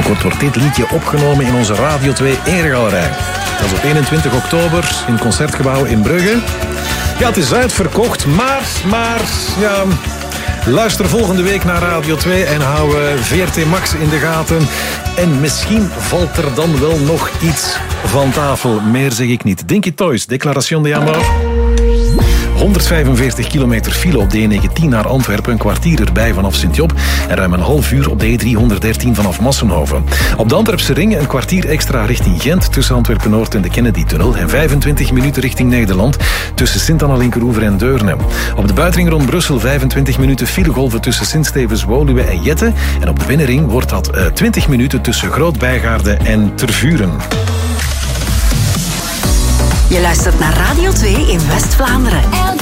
Binnenkort wordt dit liedje opgenomen in onze Radio 2 Eregalerij. Dat is op 21 oktober in het Concertgebouw in Brugge. Ja, het is uitverkocht, maar ja... Luister volgende week naar Radio 2 en hou VRT Max in de gaten. En misschien valt er dan wel nog iets van tafel. Meer zeg ik niet. Dinky Toys, Declaration de Amor. 145 kilometer file op de E19 naar Antwerpen, een kwartier erbij vanaf Sint-Job en ruim een half uur op de E313 vanaf Massenhoven. Op de Antwerpse ring een kwartier extra richting Gent tussen Antwerpen-Noord en de Kennedy-tunnel en 25 minuten richting Nederland tussen Sint-Anna-Linkeroever en Deurne. Op de buitenring rond Brussel 25 minuten filegolven tussen Sint-Stevens-Woluwe en Jette en op de binnenring wordt dat 20 minuten tussen Groot-Bijgaarde en Tervuren. Je luistert naar Radio 2 in West-Vlaanderen.